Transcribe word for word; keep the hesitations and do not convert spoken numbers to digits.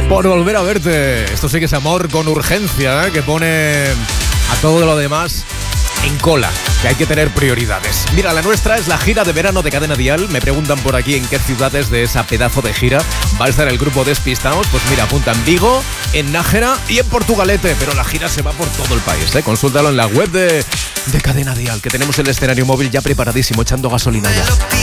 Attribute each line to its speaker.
Speaker 1: por volver a verte. Esto sí que es amor con urgencia, ¿eh? Que pone a todo lo demás en cola, que hay que tener prioridades. Mira, la nuestra es la gira de verano de Cadena Dial. Me preguntan por aquí en qué ciudades de esa pedazo de gira va a estar el grupo Despistados. Pues mira, apunta en Vigo, en Nájera y en Portugalete. Pero la gira se va por todo el país, ¿eh? Consúltalo en la web de, de Cadena Dial, que tenemos el escenario móvil ya preparadísimo, echando gasolina ya.